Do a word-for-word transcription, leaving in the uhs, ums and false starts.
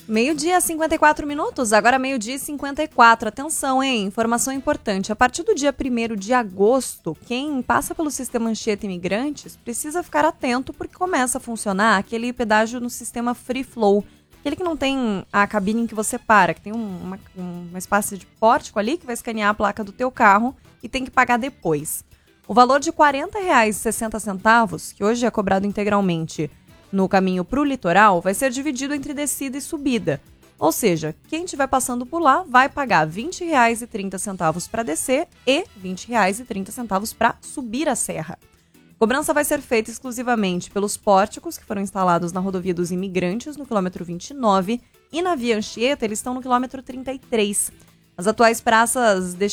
Meio-dia, cinquenta e quatro minutos, agora meio-dia e cinquenta e quatro. Atenção, hein? Informação importante. A partir do dia primeiro de agosto, quem passa pelo sistema Anchieta Imigrantes precisa ficar atento porque começa a funcionar aquele pedágio no sistema Free Flow. Aquele que não tem a cabine em que você para, que tem uma, uma espécie de pórtico ali que vai escanear a placa do teu carro e tem que pagar depois. O valor de quarenta reais e sessenta centavos, que hoje é cobrado integralmente no caminho para o litoral, vai ser dividido entre descida e subida. Ou seja, quem estiver passando por lá vai pagar vinte reais e trinta centavos para descer e vinte reais e trinta centavos para subir a serra. A cobrança vai ser feita exclusivamente pelos pórticos que foram instalados na rodovia dos Imigrantes, no quilômetro vinte e nove, e na via Anchieta eles estão no quilômetro trinta e três. As atuais praças